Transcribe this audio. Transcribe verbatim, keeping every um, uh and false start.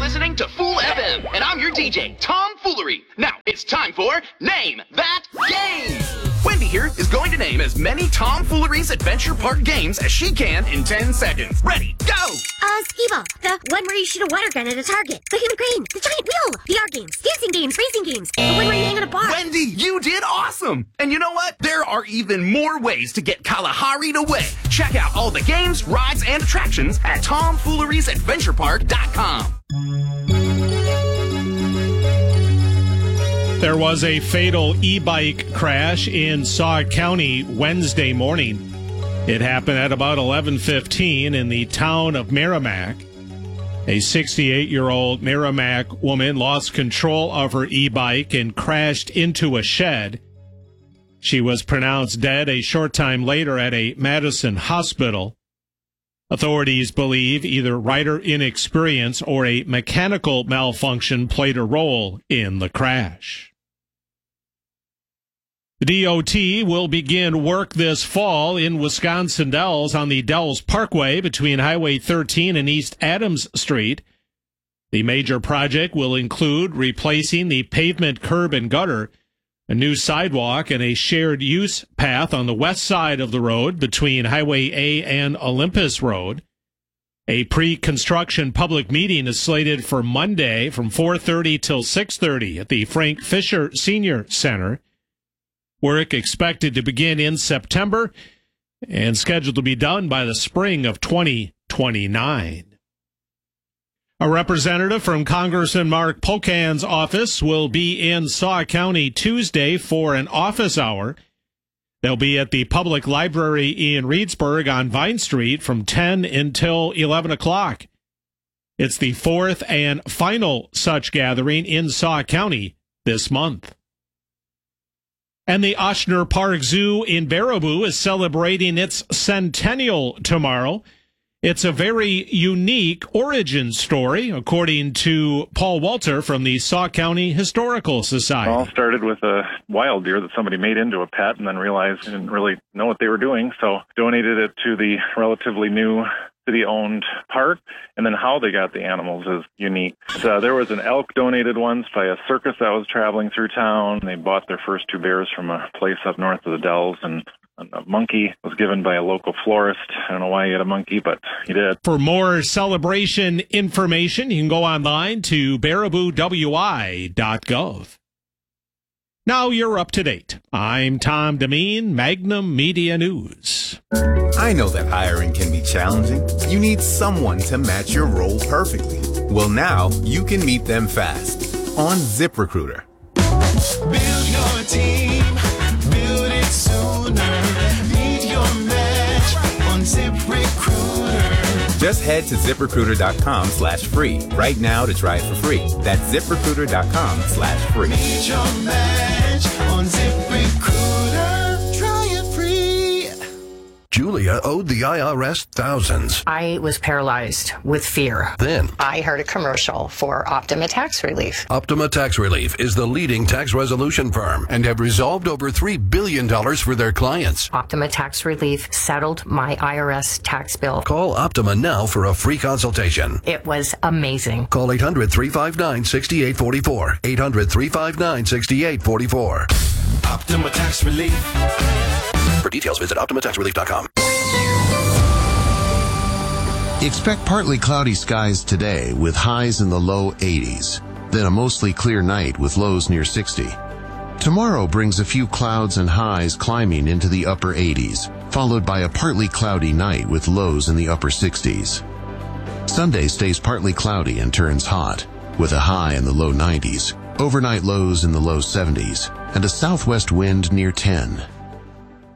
listening to Fool F M, and I'm your D J, Tom Foolery. Now, it's time for Name That Game. Wendy here is going to name as many Tom Foolery's Adventure Park games as she can in ten seconds. Ready, go! Uh, Skee-Ball, the one where you shoot a water gun at a target, the human crane, the giant wheel, the art games, dancing games, racing games, the one where you hang on a bar. Wendy, you did awesome! And you know what? There are even more ways to get Kalahari'd away. Check out all the games, rides, and attractions at tom fooleries adventure park dot com. There was a fatal e-bike crash in Sauk County Wednesday morning. It happened at about eleven fifteen in the town of Merrimack. A sixty-eight-year-old Merrimack woman lost control of her e-bike and crashed into a shed. She was pronounced dead a short time later at a Madison hospital. Authorities believe either rider inexperience or a mechanical malfunction played a role in the crash. The D O T will begin work this fall in Wisconsin Dells on the Dells Parkway between Highway thirteen and East Adams Street. The major project will include replacing the pavement curb and gutter, a new sidewalk, and a shared use path on the west side of the road between Highway A and Olympus Road. A pre-construction public meeting is slated for Monday from four thirty till six thirty at the Frank Fisher Senior Center. Work expected to begin in September and scheduled to be done by the spring of twenty twenty-nine. A representative from Congressman Mark Pocan's office will be in Sauk County Tuesday for an office hour. They'll be at the Public Library in Reedsburg on Vine Street from ten until eleven o'clock. It's the fourth and final such gathering in Sauk County this month. And the Ochsner Park Zoo in Baraboo is celebrating its centennial tomorrow. It's a very unique origin story, according to Paul Walter from the Sauk County Historical Society. It all started with a wild deer that somebody made into a pet and then realized they didn't really know what they were doing, so donated it to the relatively new city-owned park, and then how they got the animals is unique. So there was an elk donated once by a circus that was traveling through town. They bought their first two bears from a place up north of the Dells, and a monkey was given by a local florist. I don't know why he had a monkey, but he did. For more celebration information, you can go online to baraboo w i dot gov. Now you're up to date. I'm Tom Demeen, Magnum Media News. I know that hiring can be challenging. You need someone to match your role perfectly. Well, now you can meet them fast on ZipRecruiter. Build your team, build it sooner. Meet your match on ZipRecruiter. Just head to ZipRecruiter.com slash free right now to try it for free. That's ZipRecruiter.com slash free. Meet your match on ZipRecruiter. Try it free. Julia owed the I R S thousands. I was paralyzed with fear. Then I heard a commercial for Optima Tax Relief. Optima Tax Relief is the leading tax resolution firm and have resolved over three billion dollars for their clients. Optima Tax Relief settled my I R S tax bill. Call Optima now for a free consultation. It was amazing. Call eight hundred, three five nine, six eight four four. eight hundred, three five nine, six eight four four. Optima Tax Relief. For details, visit optima tax relief dot com. Expect partly cloudy skies today with highs in the low eighties, then a mostly clear night with lows near sixty. Tomorrow brings a few clouds and highs climbing into the upper eighties, followed by a partly cloudy night with lows in the upper sixties. Sunday stays partly cloudy and turns hot, with a high in the low nineties, overnight lows in the low seventies, and a southwest wind near ten.